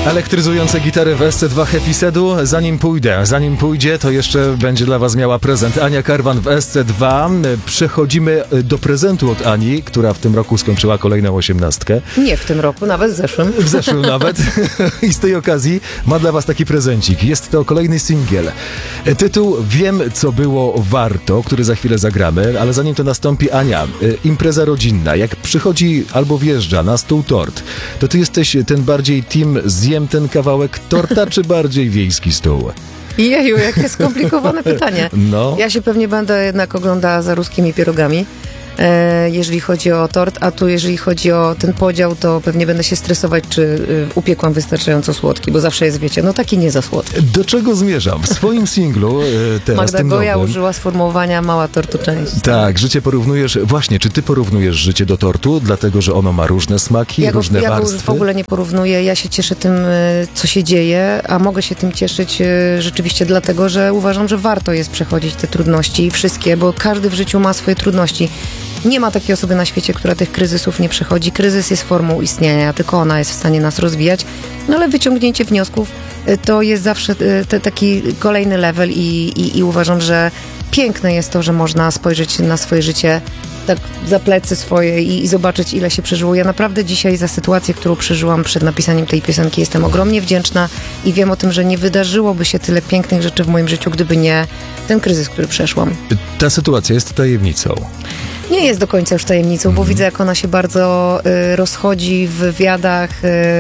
Elektryzujące gitary w SC2 Happy Sedu. Zanim pójdzie, to jeszcze będzie dla was miała prezent. Ania Karwan w SC2. Przechodzimy do prezentu od Ani, która w tym roku skończyła kolejną 18. Nie w tym roku, nawet w zeszłym. W zeszłym nawet. I z tej okazji ma dla was taki prezencik. Jest to kolejny singiel. Tytuł Wiem, co było warto, który za chwilę zagramy, ale zanim to nastąpi, Ania, impreza rodzinna. Jak przychodzi albo wjeżdża na stół tort, to ty jesteś ten bardziej team zjem ten kawałek torta, czy bardziej wiejski stół? Jeju, jakie skomplikowane pytanie. No. Ja się pewnie będę jednak oglądała za ruskimi pierogami, jeżeli chodzi o tort, a tu jeżeli chodzi o ten podział, to pewnie będę się stresować, czy upiekłam wystarczająco słodki, bo zawsze jest, wiecie, no taki nie za słodki. Do czego zmierzam? W swoim singlu teraz Magda tym Goja nowym, użyła sformułowania mała tortu część. tak, życie porównujesz, właśnie, czy ty porównujesz życie do tortu, dlatego, że ono ma różne smaki, różne Ja go warstwy? już w ogóle nie porównuję, ja się cieszę tym, co się dzieje, a mogę się tym cieszyć rzeczywiście dlatego, że uważam, że warto jest przechodzić te trudności wszystkie, bo każdy w życiu ma swoje trudności. Nie ma takiej osoby na świecie, która tych kryzysów nie przechodzi. Kryzys jest formą istnienia, tylko ona jest w stanie nas rozwijać. No ale wyciągnięcie wniosków to jest zawsze taki kolejny level i uważam, że piękne jest to, że można spojrzeć na swoje życie tak za plecy swoje i zobaczyć, ile się przeżyło. Ja naprawdę dzisiaj za sytuację, którą przeżyłam przed napisaniem tej piosenki, jestem ogromnie wdzięczna i wiem o tym, że nie wydarzyłoby się tyle pięknych rzeczy w moim życiu, gdyby nie ten kryzys, który przeszłam. Ta sytuacja jest tajemnicą. Nie jest do końca już tajemnicą, bo widzę, jak ona się bardzo rozchodzi w wywiadach.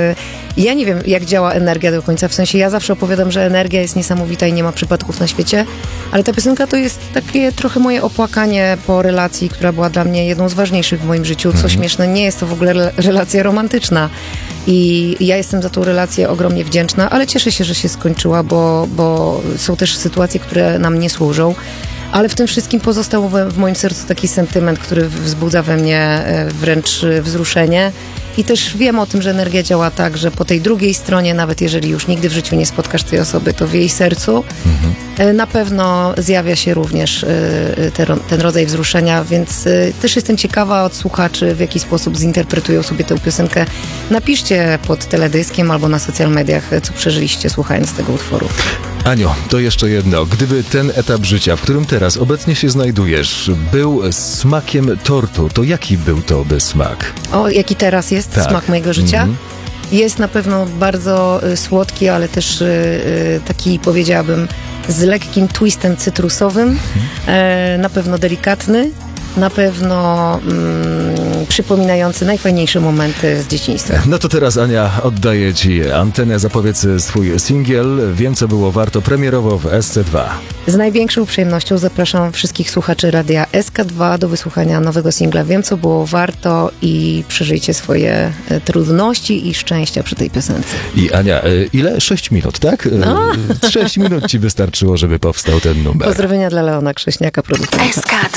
Ja nie wiem, jak działa energia do końca, w sensie ja zawsze opowiadam, że energia jest niesamowita i nie ma przypadków na świecie, ale ta piosenka to jest takie trochę moje opłakanie po relacji, która była dla mnie jedną z ważniejszych w moim życiu. Co śmieszne, nie jest to w ogóle relacja romantyczna i ja jestem za tą relację ogromnie wdzięczna, ale cieszę się, że się skończyła, bo są też sytuacje, które nam nie służą. Ale w tym wszystkim pozostał w moim sercu taki sentyment, który wzbudza we mnie wręcz wzruszenie. I też wiem o tym, że energia działa tak, że po tej drugiej stronie, nawet jeżeli już nigdy w życiu nie spotkasz tej osoby, to w jej sercu na pewno zjawia się również ten rodzaj wzruszenia, więc też jestem ciekawa od słuchaczy, w jaki sposób zinterpretują sobie tę piosenkę. Napiszcie pod teledyskiem albo na social mediach, co przeżyliście słuchając tego utworu. Anio, to jeszcze jedno. Gdyby ten etap życia, w którym teraz obecnie się znajdujesz, był smakiem tortu, to jaki był to smak? O, jaki teraz jest smak mojego życia? Jest na pewno bardzo słodki, ale też taki, powiedziałabym, z lekkim twistem cytrusowym. Na pewno delikatny. Na pewno przypominający najfajniejsze momenty z dzieciństwa. No to teraz, Ania, oddaję ci antenę. Zapowiedz swój singiel. Wiem, co było warto, premierowo w SC2. Z największą przyjemnością zapraszam wszystkich słuchaczy radia SK2 do wysłuchania nowego singla Wiem, co było warto i przeżyjcie swoje trudności i szczęścia przy tej piosence. I Ania, ile? 6 minut, tak? 6 minut ci wystarczyło, żeby powstał ten numer. Pozdrowienia dla Leona Krześniaka, producenta. SK2